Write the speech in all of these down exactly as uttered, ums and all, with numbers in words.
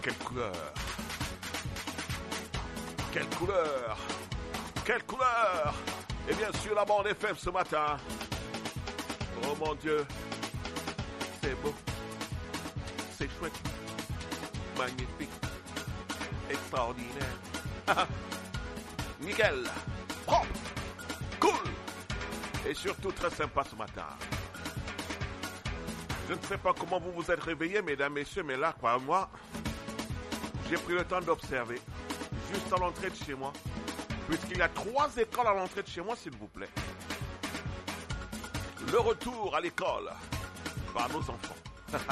quelle couleur! Quelle couleur! Quelle couleur! Et bien sûr, la bande F M ce matin. Oh mon Dieu, c'est beau, c'est chouette, magnifique, extraordinaire. Nickel, propre, cool et surtout très sympa ce matin. Je ne sais pas comment vous vous êtes réveillés, mesdames, messieurs, mais là, croyez-moi, j'ai pris le temps d'observer juste à l'entrée de chez moi, puisqu'il y a trois écoles à l'entrée de chez moi, s'il vous plaît. Le retour à l'école par nos enfants.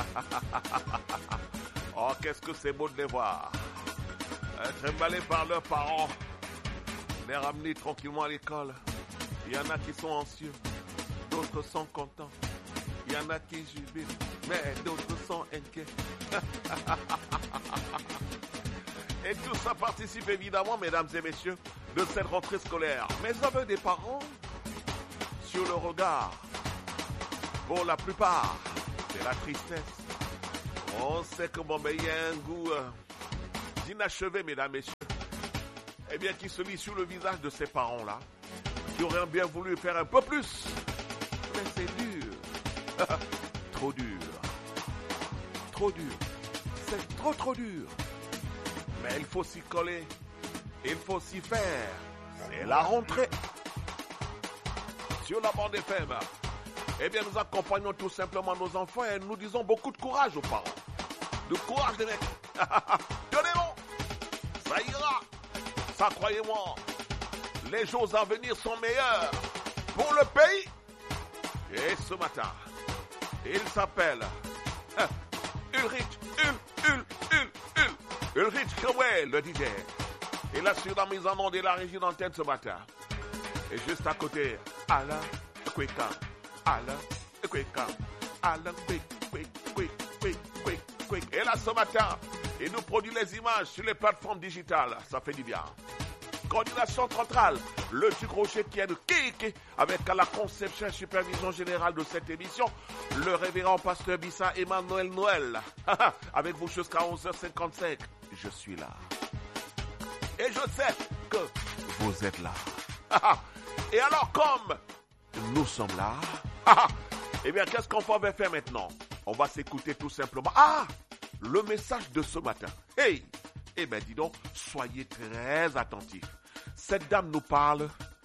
Oh, qu'est-ce que c'est beau de les voir. Être emballés par leurs parents, les ramener tranquillement à l'école. Il y en a qui sont anxieux, d'autres sont contents. Il y en a qui jubilent, mais d'autres sont inquiets. Et tout ça participe évidemment, mesdames et messieurs, de cette rentrée scolaire. Mais avec des parents, sur le regard, pour la plupart, c'est la tristesse. On sait que bon, ben, il y a un goût euh, d'inachevé, mesdames et messieurs. Eh bien, qui se lit sur le visage de ces parents-là, qui auraient bien voulu faire un peu plus. Mais c'est dur. Trop dur. Trop dur. C'est trop, trop dur. Mais il faut s'y coller. Il faut s'y faire. C'est la rentrée. Sur la bande F M. Eh bien, nous accompagnons tout simplement nos enfants et nous disons beaucoup de courage aux parents. De courage, les mecs. Tenez-le. Ça ira. Ça, croyez-moi. Les jours à venir sont meilleurs pour le pays. Et ce matin, il s'appelle hein, Ulrich, Ul, Ul, Ul, Ul, Ulrich Kewell, le D J. Il assure la mise en onde et la régie d'antenne ce matin. Et juste à côté, Alain Kweka. Alain Kweka. Alain Kwek, Kwek, Kwek, Kwek, Kwek, Kwek. Et là, ce matin, il nous produit les images sur les plateformes digitales. Ça fait du bien. Coordination centrale, le Duc-Rocher qui est de Kéké, avec à la conception et supervision générale de cette émission, le révérend pasteur Bissa Emmanuel Noël. Avec vous jusqu'à onze heures cinquante-cinq, je suis là. Et je sais que vous êtes là. Et alors, comme nous sommes là, eh bien, qu'est-ce qu'on va faire maintenant? On va s'écouter tout simplement. Ah, le message de ce matin. Hey, eh bien, dis donc, soyez très attentifs. Cette dame nous parle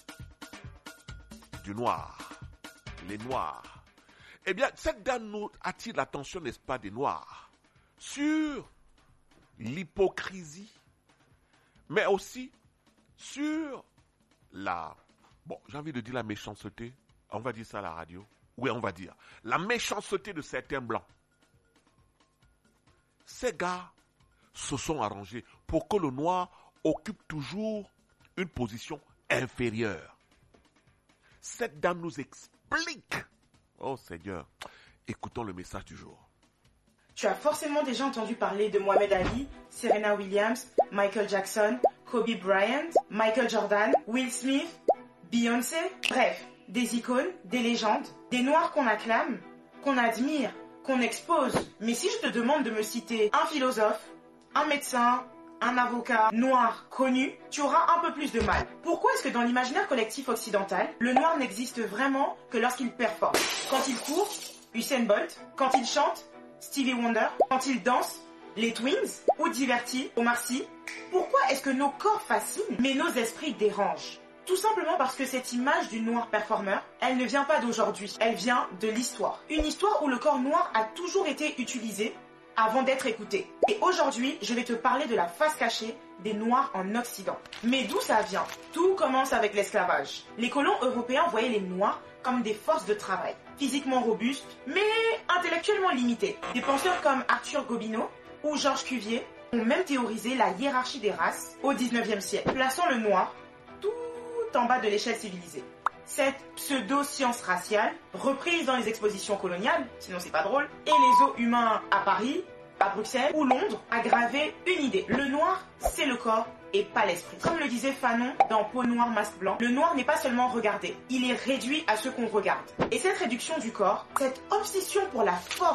du noir, les noirs. Eh bien, cette dame nous attire l'attention, n'est-ce pas, des noirs, sur l'hypocrisie, mais aussi sur la, bon, j'ai envie de dire la méchanceté, on va dire ça à la radio, oui, on va dire, la méchanceté de certains blancs. Ces gars se sont arrangés pour que le noir occupe toujours une position inférieure. Cette dame nous explique. Oh Seigneur, écoutons le message du jour. Tu as forcément déjà entendu parler de Mohamed Ali, Serena Williams, Michael Jackson, Kobe Bryant, Michael Jordan, Will Smith, Beyoncé, bref, des icônes, des légendes, des noirs qu'on acclame, qu'on admire, qu'on expose. Mais si je te demande de me citer un philosophe, un médecin, un avocat noir connu, tu auras un peu plus de mal. Pourquoi est-ce que dans l'imaginaire collectif occidental, le noir n'existe vraiment que lorsqu'il performe? Quand il court, Usain Bolt. Quand il chante, Stevie Wonder. Quand il danse, les Twins. Ou divertit, Omar Sy. Pourquoi est-ce que nos corps fascinent, mais nos esprits dérangent? Tout simplement parce que cette image du noir performeur, elle ne vient pas d'aujourd'hui, elle vient de l'histoire. Une histoire où le corps noir a toujours été utilisé avant d'être écouté. Et aujourd'hui, je vais te parler de la face cachée des Noirs en Occident. Mais d'où ça vient? Tout commence avec l'esclavage. Les colons européens voyaient les Noirs comme des forces de travail, physiquement robustes, mais intellectuellement limitées. Des penseurs comme Arthur Gobineau ou Georges Cuvier ont même théorisé la hiérarchie des races au dix-neuvième siècle, plaçant le noir tout en bas de l'échelle civilisée. Cette pseudo-science raciale, reprise dans les expositions coloniales, sinon c'est pas drôle, et les os humains à Paris, à Bruxelles ou Londres, a gravé une idée. Le noir, c'est le corps et pas l'esprit. Comme le disait Fanon dans Peau noire, masque blanc, le noir n'est pas seulement regardé, il est réduit à ce qu'on regarde. Et cette réduction du corps, cette obsession pour la force,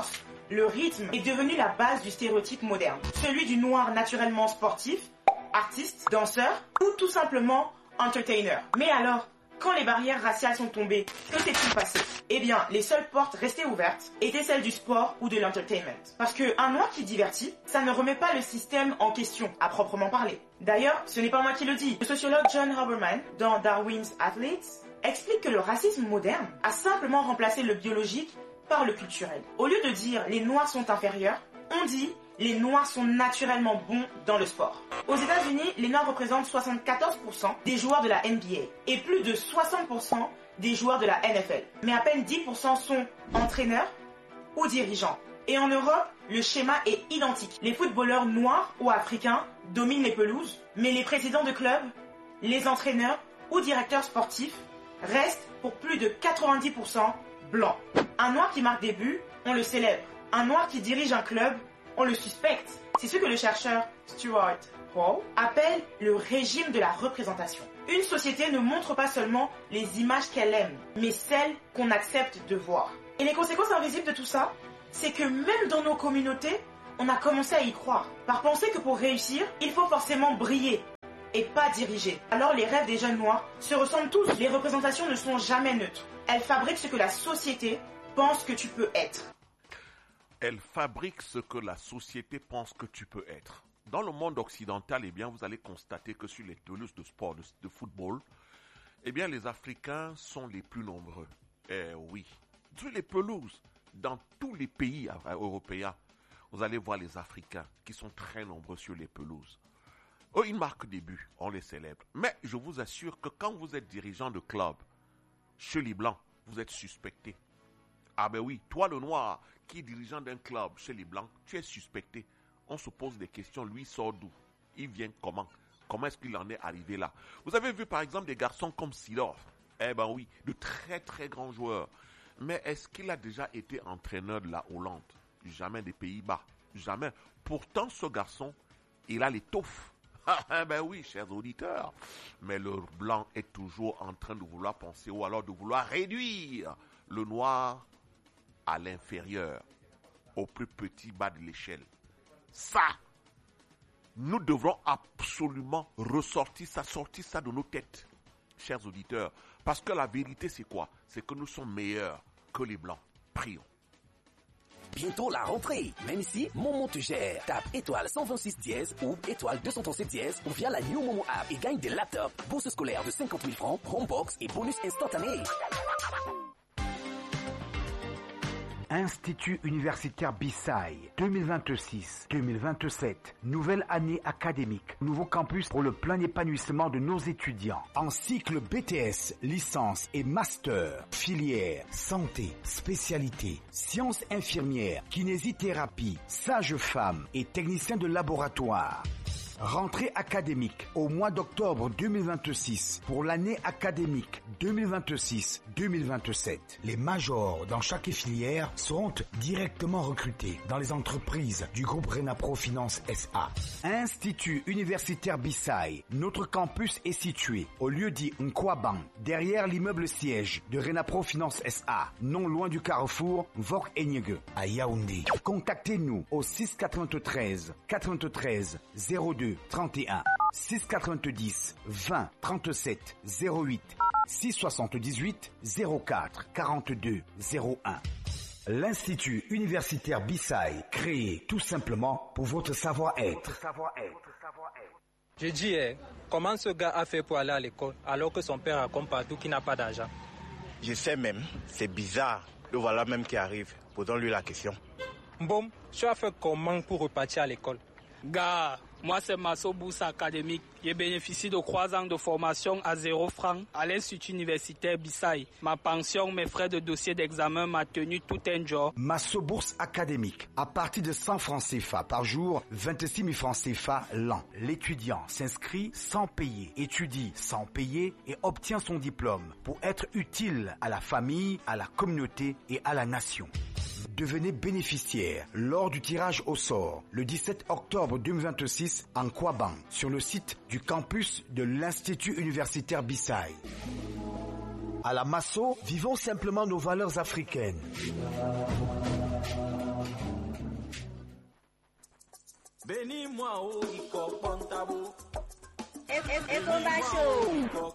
le rythme est devenu la base du stéréotype moderne. Celui du noir naturellement sportif, artiste, danseur ou tout simplement entertainer. Mais alors, quand les barrières raciales sont tombées, que s'est-il passé? Eh bien, les seules portes restées ouvertes étaient celles du sport ou de l'entertainment. Parce qu'un noir qui divertit, ça ne remet pas le système en question, à proprement parler. D'ailleurs, ce n'est pas moi qui le dis. Le sociologue John Haberman, dans Darwin's Athletes, explique que le racisme moderne a simplement remplacé le biologique par le culturel. Au lieu de dire les noirs sont inférieurs, on dit les noirs sont naturellement bons dans le sport. Aux États-Unis, les noirs représentent soixante-quatorze pour cent des joueurs de la N B A et plus de soixante pour cent des joueurs de la N F L. Mais à peine dix pour cent sont entraîneurs ou dirigeants. Et en Europe, le schéma est identique. Les footballeurs noirs ou africains dominent les pelouses, mais les présidents de clubs, les entraîneurs ou directeurs sportifs restent pour plus de quatre-vingt-dix pour cent blancs. Un noir qui marque des buts, on le célèbre. Un noir qui dirige un club, on le suspecte. C'est ce que le chercheur Stuart Hall appelle le régime de la représentation. Une société ne montre pas seulement les images qu'elle aime, mais celles qu'on accepte de voir. Et les conséquences invisibles de tout ça, c'est que même dans nos communautés, on a commencé à y croire, par penser que pour réussir, il faut forcément briller et pas diriger. Alors les rêves des jeunes noirs se ressemblent tous. Les représentations ne sont jamais neutres. Elles fabriquent ce que la société pense que tu peux être. Elle fabrique ce que la société pense que tu peux être. Dans le monde occidental, eh bien, vous allez constater que sur les pelouses de sport, de, de football, eh bien, les Africains sont les plus nombreux. Eh oui, sur les pelouses, dans tous les pays européens, vous allez voir les Africains qui sont très nombreux sur les pelouses. Eux, ils marquent des buts, on les célèbre. Mais je vous assure que quand vous êtes dirigeant de club, chez les Blancs, vous êtes suspecté. Ah ben oui, toi le noir, qui est dirigeant d'un club chez les Blancs, tu es suspecté. On se pose des questions, lui sort d'où? Il vient comment? Comment est-ce qu'il en est arrivé là? Vous avez vu par exemple des garçons comme Seedorf. Eh ben oui, de très très grands joueurs. Mais est-ce qu'il a déjà été entraîneur de la Hollande? Jamais des Pays-Bas. Jamais. Pourtant ce garçon, il a l'étoffe. Ah ben oui, chers auditeurs. Mais le blanc est toujours en train de vouloir penser ou alors de vouloir réduire le noir à l'inférieur, au plus petit bas de l'échelle. Ça, nous devrons absolument ressortir ça, sortir ça de nos têtes, chers auditeurs. Parce que la vérité, c'est quoi? C'est que nous sommes meilleurs que les blancs. Prions. Bientôt la rentrée. Même ici, Momo te gère. Tape étoile cent vingt-six dièse ou étoile deux cent trente-sept dièse ou via la New Momo app et gagne des laptops, bourse scolaire de cinquante mille francs, Chromebox et bonus instantané. Institut universitaire Bissai, deux mille vingt-six deux mille vingt-sept, nouvelle année académique, nouveau campus pour le plein épanouissement de nos étudiants. En cycle B T S, licence et master, filière, santé, spécialité, sciences infirmières, kinésithérapie, sage-femme et technicien de laboratoire. Rentrée académique au mois d'octobre deux mille vingt-six pour l'année académique deux mille vingt-six deux mille vingt-sept. Les majors dans chaque filière seront directement recrutés dans les entreprises du groupe Renapro Finance S A. Institut universitaire Bissai, notre campus est situé au lieu dit Nkwaban, derrière l'immeuble siège de Renapro Finance S A, non loin du carrefour Vok Enyege à Yaoundé. Contactez-nous au six quatre-vingt-treize quatre-vingt-treize zéro deux trente et un, six quatre-vingt-dix vingt trente-sept zéro huit, six soixante-dix-huit zéro quatre quarante-deux zéro un. L'Institut universitaire Bissai, créé tout simplement pour votre savoir-être. Je dis, eh, comment ce gars a fait pour aller à l'école alors que son père raconte partout qu'il n'a pas d'argent? Je sais même, c'est bizarre. Le voilà même qui arrive. Posons-lui la question. Bon, tu as fait comment pour repartir à l'école? Gars, moi c'est Masso Bourse académique. J'ai bénéficié de trois ans de formation à zéro franc à l'Institut universitaire Bissai. Ma pension, mes frais de dossier d'examen m'a tenu tout un jour. Masso Bourse académique. À partir de cent francs C F A par jour, vingt-six mille francs C F A l'an. L'étudiant s'inscrit sans payer, étudie sans payer et obtient son diplôme pour être utile à la famille, à la communauté et à la nation. Devenez bénéficiaire lors du tirage au sort le dix-sept octobre deux mille vingt-six en Kwaban sur le site du campus de l'Institut universitaire Bissai. À la Masso, vivons simplement nos valeurs africaines. Bénis-moi, oh, Iko Pontabo. Et Combat Show.